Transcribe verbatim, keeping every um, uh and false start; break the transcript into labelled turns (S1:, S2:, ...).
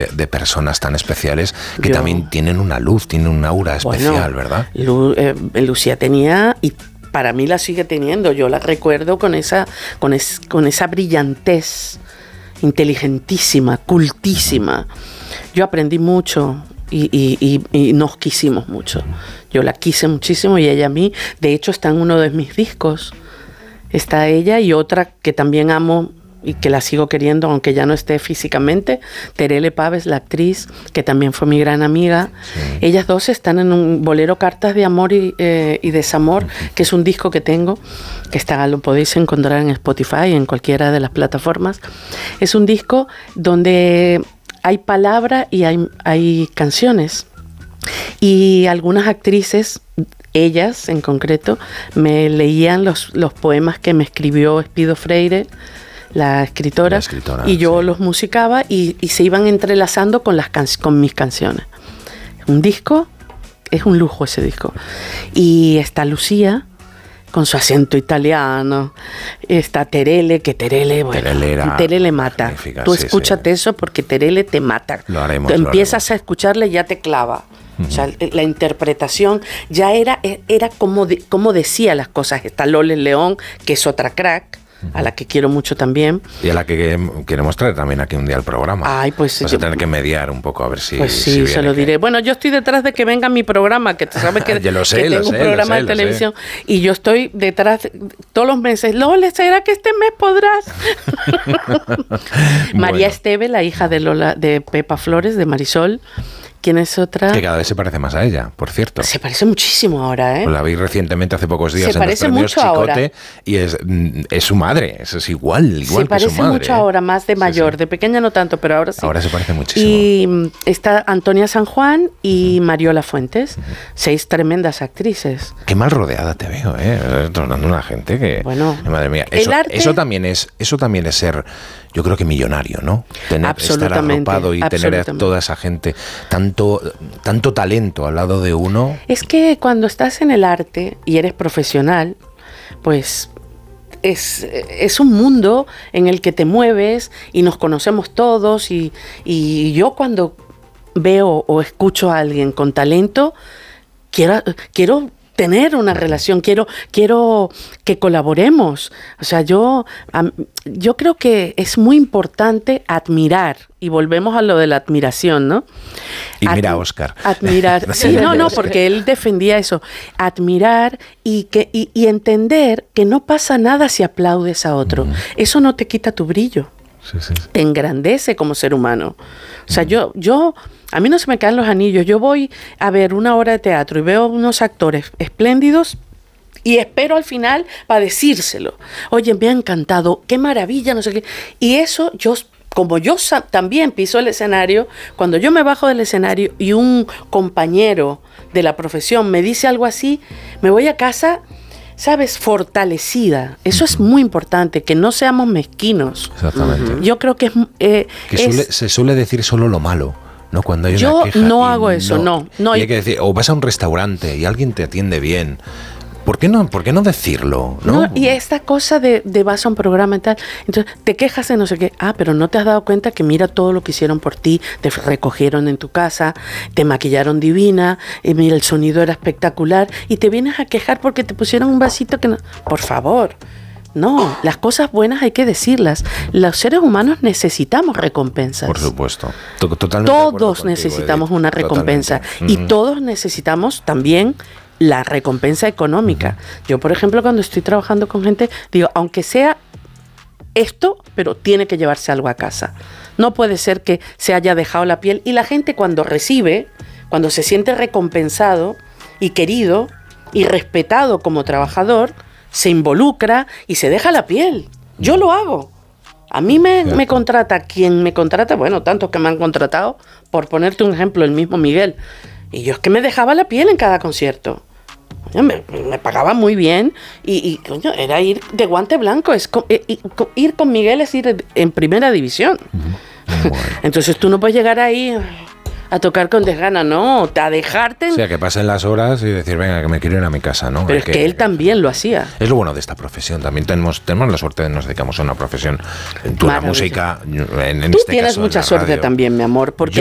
S1: de personas tan especiales que
S2: Yo,
S1: también tienen una luz, tienen un aura especial,
S2: bueno,
S1: ¿verdad?
S2: Lu, eh, Lucía tenía, y para mí la sigue teniendo, yo la recuerdo con esa, con es, con esa brillantez, inteligentísima, cultísima. Yo aprendí mucho y, y, y, y nos quisimos mucho. Yo la quise muchísimo y ella a mí. De hecho, está en uno de mis discos. Está ella y otra que también amo y que la sigo queriendo, aunque ya no esté físicamente, Terele Paves, la actriz, que también fue mi gran amiga. Sí. Ellas dos están en un bolero Cartas de Amor y, eh, y Desamor, uh-huh. que es un disco que tengo, que está, lo podéis encontrar en Spotify, en cualquiera de las plataformas. Es un disco donde hay palabra y hay, hay canciones. Y algunas actrices, ellas en concreto, me leían los, los poemas que me escribió Espido Freire, la escritora, la escritora y yo sí. los musicaba y, y se iban entrelazando con, las can- con mis canciones. Un disco, es un lujo ese disco. Y está Lucía, con su acento italiano, está Terele, que Terele, bueno, Terele, era Terele mata. Tú sí, escúchate sí. eso porque Terele te mata.
S1: Lo haremos,
S2: Tú empiezas
S1: lo haremos.
S2: a escucharle y ya te clava. Uh-huh. O sea, la interpretación ya era, era como, de, como decía las cosas. Está Loles León, que es otra crack, a la que quiero mucho también.
S1: Y a la que queremos traer también aquí un día al programa.
S2: Ay, pues
S1: vas
S2: yo,
S1: a tener que mediar un poco a ver si
S2: Pues sí,
S1: si viene,
S2: se lo diré.
S1: Que...
S2: Bueno, yo estoy detrás de que venga mi programa, que tú sabes que,
S1: lo sé,
S2: que tengo
S1: lo
S2: un
S1: sé,
S2: programa
S1: sé,
S2: de televisión y yo estoy detrás de, todos los meses. Lole, ¿será que este mes podrás? María bueno. Esteve, la hija de Lola, de Pepa Flores, de Marisol. ¿Quién es otra?
S1: Que cada vez se parece más a ella, por cierto.
S2: Se parece muchísimo ahora, ¿eh?
S1: Pues la vi recientemente, hace pocos días,
S2: se
S1: en
S2: parece
S1: los
S2: mucho
S1: Chicote,
S2: ahora.
S1: Y es, es su madre, es, es igual, igual
S2: se
S1: que su madre.
S2: Se parece mucho
S1: ¿eh?
S2: ahora, más de mayor,
S1: sí, sí.
S2: de pequeña no tanto, pero ahora sí.
S1: Ahora se parece muchísimo.
S2: Y está Antonia San Juan y uh-huh. Mariola Fuentes, uh-huh. seis tremendas actrices.
S1: Qué mal rodeada te veo, ¿eh? Tornando una gente que...
S2: Bueno,
S1: madre mía, eso,
S2: el arte...
S1: eso, también es, eso también es ser, yo creo que millonario, ¿no? Tener, estar arropado y tener a toda esa gente, tanto, tanto talento al lado de uno.
S2: Es que cuando estás en el arte y eres profesional, pues es, es un mundo en el que te mueves y nos conocemos todos y, y yo cuando veo o escucho a alguien con talento, quiero... quiero tener una relación, quiero, quiero que colaboremos. O sea, yo, um, yo creo que es muy importante admirar, y volvemos a lo de la admiración, ¿no?
S1: Y Ad, mira a Oscar.
S2: Admirar, sí, no, no, porque él defendía eso. Admirar y, que, y, y entender que no pasa nada si aplaudes a otro. Mm. Eso no te quita tu brillo. Sí, sí, sí. Te engrandece como ser humano. O sea, mm. yo, yo, a mí no se me caen los anillos. Yo voy a ver una obra de teatro y veo unos actores espléndidos y espero al final para decírselo. Oye, me ha encantado, qué maravilla, no sé qué. Y eso, yo, como yo también piso el escenario, cuando yo me bajo del escenario y un compañero de la profesión me dice algo así, me voy a casa... ¿sabes? Fortalecida. Eso uh-huh. es muy importante, que no seamos mezquinos.
S1: Exactamente.
S2: Uh-huh. Yo creo que es... Eh,
S1: que
S2: es
S1: suele, se suele decir solo lo malo, ¿no? Cuando hay
S2: yo
S1: una queja.
S2: Yo no hago eso, no. no
S1: y
S2: y
S1: hay que decir, o vas a un restaurante y alguien te atiende bien. ¿Por qué no, por qué no decirlo? ¿no?
S2: no y esta cosa de, de vas a un programa y tal, entonces te quejas de no sé qué, ah, pero no te has dado cuenta que mira todo lo que hicieron por ti, te recogieron en tu casa, te maquillaron divina, y mira, el sonido era espectacular, y te vienes a quejar porque te pusieron un vasito que no... Por favor, no, las cosas buenas hay que decirlas. Los seres humanos necesitamos recompensas.
S1: Por supuesto. Totalmente
S2: todos necesitamos contigo, una recompensa. Totalmente. Y todos necesitamos también la recompensa económica. Uh-huh. Yo, por ejemplo, cuando estoy trabajando con gente, digo, aunque sea esto, pero tiene que llevarse algo a casa. No puede ser que se haya dejado la piel. Y la gente cuando recibe, cuando se siente recompensado y querido y respetado como trabajador, se involucra y se deja la piel. Yo lo hago. A mí me, me contrata quien me contrata, bueno, tantos que me han contratado, por ponerte un ejemplo, el mismo Miguel. Y yo es que me dejaba la piel en cada concierto. Me, me pagaba muy bien y, y coño, era ir de guante blanco. Es con, eh, ir con Miguel es ir en primera división. Uh-huh. Bueno. Entonces tú no puedes llegar ahí a tocar con desgana, no, a dejarte.
S1: O sea, que pasen las horas y decir, venga, que me quiero ir a mi casa, ¿no?
S2: Pero es que, que él también lo hacía.
S1: Es lo bueno de esta profesión, también tenemos, tenemos la suerte de que nos dedicamos a una profesión. Tú la música, en, en
S2: Tú
S1: este
S2: tienes
S1: caso,
S2: mucha
S1: en la
S2: suerte
S1: radio.
S2: también, mi amor, porque